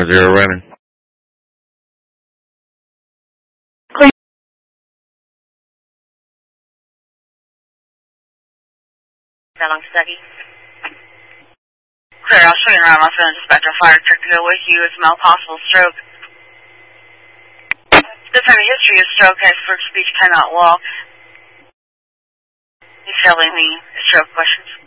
0 running. Long study. Clear, I'll show you around my phone. Dispatcher fire truck to go with you. It's no possible stroke. The family history of stroke has first speech cannot walk. He's telling me stroke questions.